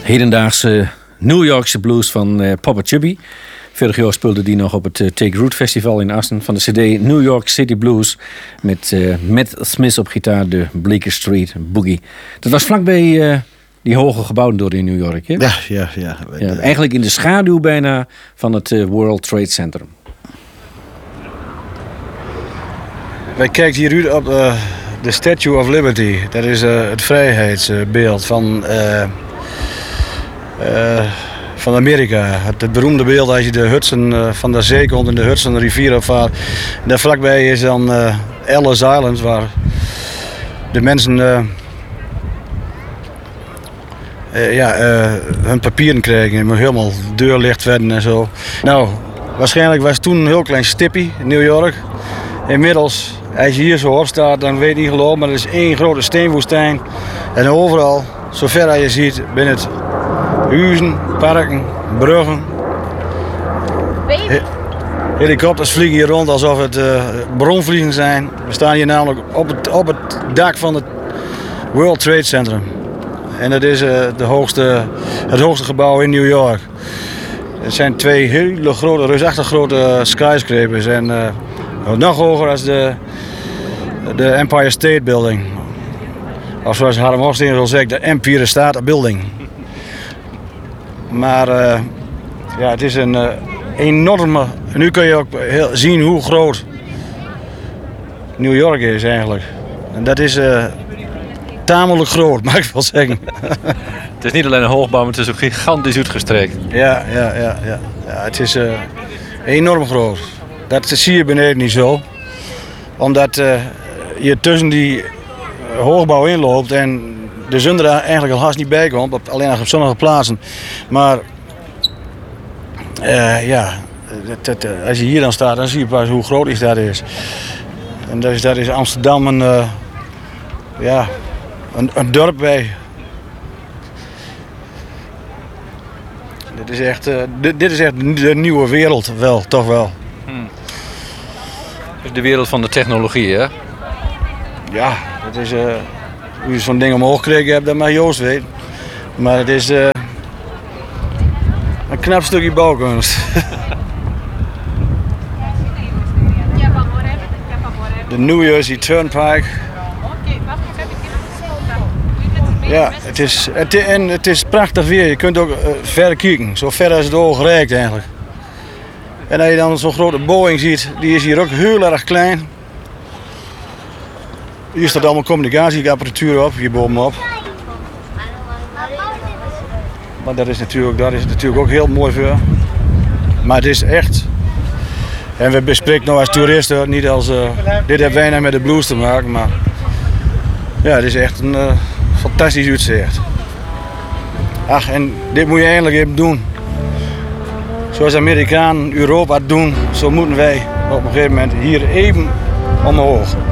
Hedendaagse New Yorkse blues van Papa Chubby. Vorig jaar speelde die nog op het Take Root Festival in Assen van de CD New York City Blues. Met Matt Smith op gitaar, de Bleecker Street Boogie. Dat was vlakbij die hoge gebouwen door in New York, hè? Ja. Eigenlijk in de schaduw bijna van het World Trade Center. Wij kijken hier uit op de Statue of Liberty. Dat is het vrijheidsbeeld van Amerika. Het beroemde beeld als je de Hudson van de zee komt en de Hudson rivier opvaart. Daar vlakbij is dan Ellis Island, waar de mensen hun papieren kregen en helemaal deurlicht werden en zo. Nou, waarschijnlijk was het toen een heel klein stipje in New York. Inmiddels, als je hier zo op staat, dan weet je niet geloven, maar er is één grote steenwoestijn. En overal, zover als je ziet, binnen het huizen, parken, bruggen. Helikopters vliegen hier rond alsof het bronvliegen zijn. We staan hier namelijk op het dak van het World Trade Center. En dat is het hoogste gebouw in New York. Het zijn twee hele grote, reusachtig grote skyscrapers. En nog hoger als de Empire State Building. Of zoals Harm Hofstede zal zeggen, de Empire State Building. Maar het is een enorme... Nu kun je ook zien hoe groot New York is eigenlijk. En dat is tamelijk groot, mag ik wel zeggen. Het is niet alleen een hoogbouw, maar het is ook gigantisch uitgestrekt. Ja, het is enorm groot. Dat zie je beneden niet zo. Omdat je tussen die hoogbouw inloopt en de zon er eigenlijk al haast niet bij komt, alleen nog op sommige plaatsen. Maar als je hier dan staat, dan zie je pas hoe groot dat is. En dat is Amsterdam een dorp bij. Dit is echt de nieuwe wereld, wel, toch wel. Dus de wereld van de technologie, hè? Ja, het is... hoe je zo'n ding omhoog gekregen hebt, dat mag Joost weten. Maar het is een knap stukje bouwkunst. De New Jersey Turnpike. Ja, het is prachtig weer. Je kunt ook ver kijken, zo ver als het oog reikt eigenlijk. En als je dan zo'n grote Boeing ziet, die is hier ook heel erg klein. Hier staat allemaal communicatieapparatuur op, hier bovenop. Maar daar is natuurlijk ook heel mooi voor. Maar het is echt... En we bespreken nou als toeristen, niet als... dit heeft weinig met de blues te maken, maar... Ja, het is echt een fantastisch uitzicht. Ach, en dit moet je eindelijk even doen. Zoals de Amerikanen Europa doen, zo moeten wij op een gegeven moment hier even omhoog.